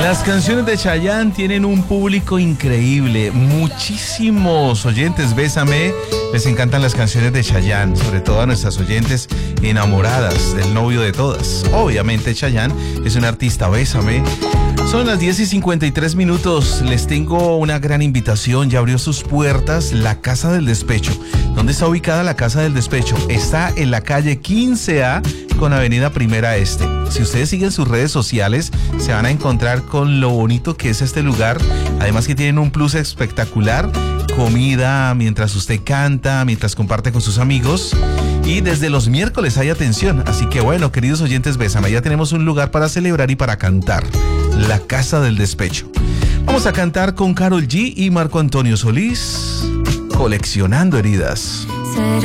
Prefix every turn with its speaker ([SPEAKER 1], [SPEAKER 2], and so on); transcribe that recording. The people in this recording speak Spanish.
[SPEAKER 1] Las canciones de Chayanne tienen un público increíble. Muchísimos oyentes, Bésame, les encantan las canciones de Chayanne, sobre todo a nuestras oyentes enamoradas del novio de todas. Obviamente Chayanne es un artista, Bésame. Son las 10:53. Les tengo una gran invitación. Ya abrió sus puertas la Casa del Despecho. ¿Dónde está ubicada la Casa del Despecho? Está en la calle 15A con Avenida Primera Este. Si ustedes siguen sus redes sociales, se van a encontrar con lo bonito que es este lugar. Además que tienen un plus espectacular. Comida mientras usted canta, mientras comparte con sus amigos. Y desde los miércoles hay atención. Así que bueno, queridos oyentes, Bésame, ya tenemos un lugar para celebrar y para cantar. La Casa del Despecho. Vamos a cantar con Karol G y Marco Antonio Solís, Coleccionando Heridas.